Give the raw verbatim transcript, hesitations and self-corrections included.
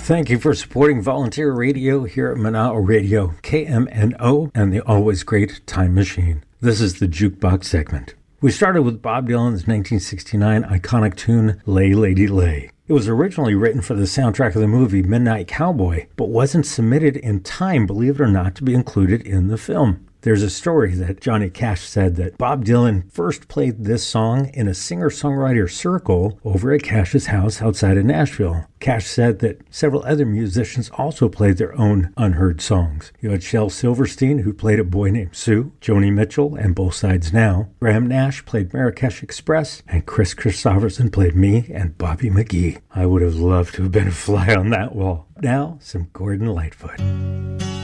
Thank you for supporting volunteer radio here at Manao Radio, K M N O, and the always great Time Machine. This is the Jukebox segment. We started with Bob Dylan's nineteen sixty-nine iconic tune, Lay Lady Lay. It was originally written for the soundtrack of the movie Midnight Cowboy, but wasn't submitted in time, believe it or not, to be included in the film. There's a story that Johnny Cash said that Bob Dylan first played this song in a singer-songwriter circle over at Cash's house outside of Nashville. Cash said that several other musicians also played their own unheard songs. You had Shel Silverstein, who played A Boy Named Sue, Joni Mitchell, and Both Sides Now. Graham Nash played Marrakesh Express, and Chris Christopherson played me and Bobby McGee. I would have loved to have been a fly on that wall. Now, some Gordon Lightfoot.